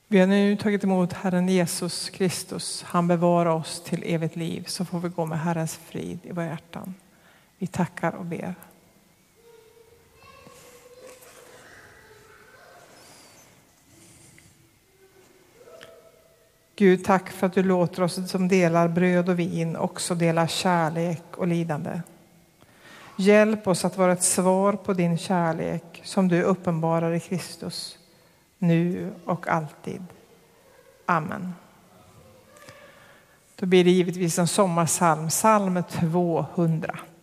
Vi har nu tagit emot Herren Jesus Kristus. Han bevarar oss till evigt liv. Så får vi gå med Herrens frid i våra hjärtan. Vi tackar och ber. Gud, tack för att du låter oss som delar bröd och vin också dela kärlek och lidande. Hjälp oss att vara ett svar på din kärlek som du uppenbarar i Kristus, nu och alltid. Amen. Då blir det givetvis en sommarsalm, psalm 200.